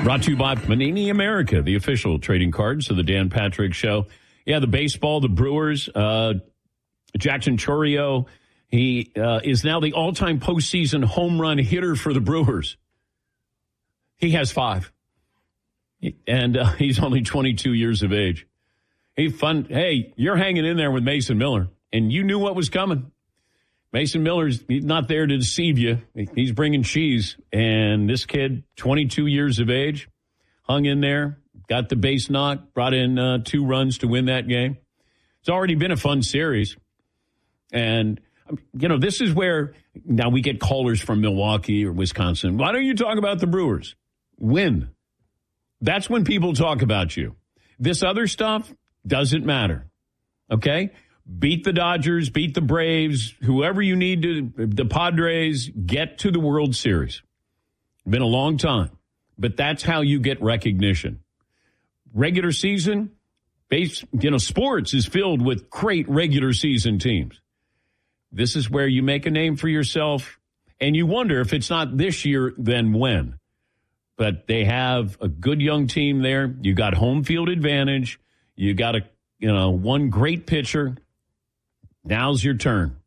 Brought to you by Panini America, the official trading cards of the Dan Patrick Show. Yeah, the baseball, the Brewers, Jackson Chourio, he is now the all-time postseason home run hitter for the Brewers. He has 5. And he's only 22 years of age. Hey, you're hanging in there with Mason Miller, and you knew what was coming. Mason Miller's not there to deceive you. He's bringing cheese. And this kid, 22 years of age, hung in there, got the base knock, brought in 2 runs to win that game. It's already been a fun series. And, this is where now we get callers from Milwaukee or Wisconsin. Why don't you talk about the Brewers? Win. That's when people talk about you. This other stuff doesn't matter. Okay? Beat the Dodgers, beat the Braves, whoever you need to, the Padres, get to the World Series. Been a long time, but that's how you get recognition. Regular season, sports is filled with great regular season teams. This is where you make a name for yourself, and you wonder if it's not this year, then when. But they have a good young team there. You got home field advantage. You got one great pitcher. Now's your turn.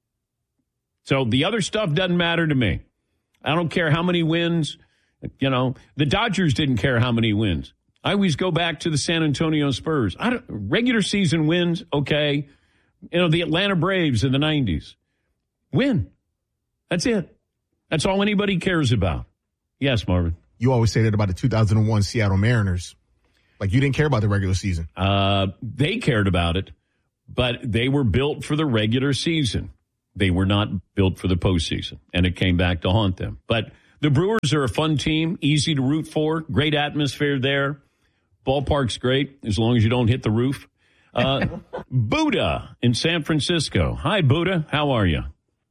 So the other stuff doesn't matter to me. I don't care how many wins. The Dodgers didn't care how many wins. I always go back to the San Antonio Spurs. Regular season wins, okay. The Atlanta Braves in the 90s. Win. That's it. That's all anybody cares about. Yes, Marvin. You always say that about the 2001 Seattle Mariners. Like you didn't care about the regular season. They cared about it. But they were built for the regular season. They were not built for the postseason, and it came back to haunt them. But the Brewers are a fun team, easy to root for, great atmosphere there. Ballpark's great, as long as you don't hit the roof. Buddha in San Francisco. Hi, Buddha. How are you?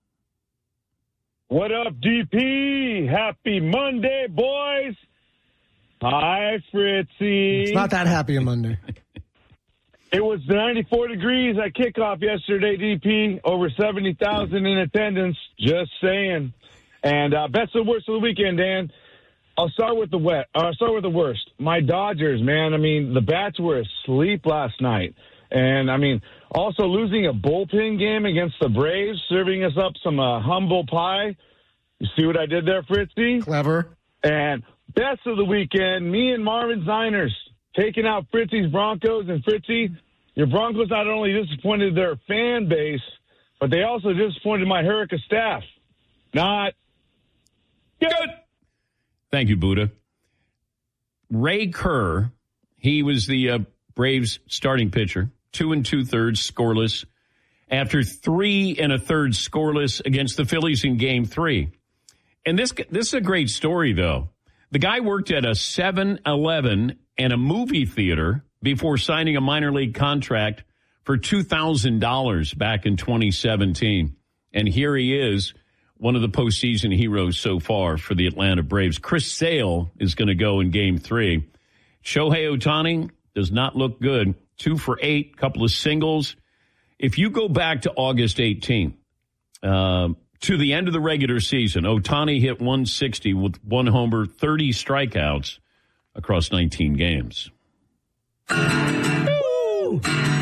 What up, DP? Happy Monday, boys. Hi, Fritzy. It's not that happy a Monday. It was 94 degrees at kickoff yesterday, DP. Over 70,000 in attendance. Just saying. And best of worst of the weekend, Dan. I'll start with the worst. My Dodgers, man. The bats were asleep last night. And, also losing a bullpen game against the Braves, serving us up some humble pie. You see what I did there, Fritzy? Clever. And best of the weekend, me and Marvin Ziners. Taking out Fritzy's Broncos. And Fritzy, your Broncos not only disappointed their fan base, but they also disappointed my Hurricane staff. Not good. Thank you, Buddha. Ray Kerr, he was the Braves starting pitcher, 2 2/3 scoreless, after 3 1/3 scoreless against the Phillies in Game 3. And this is a great story, though. The guy worked at a 7-Eleven and a movie theater before signing a minor league contract for $2,000 back in 2017. And here he is, one of the postseason heroes so far for the Atlanta Braves. Chris Sale is going to go in Game 3. Shohei Ohtani does not look good. 2 for 8, couple of singles. If you go back to August 18th, to the end of the regular season, Ohtani hit 160 with 1 homer, 30 strikeouts across 19 games.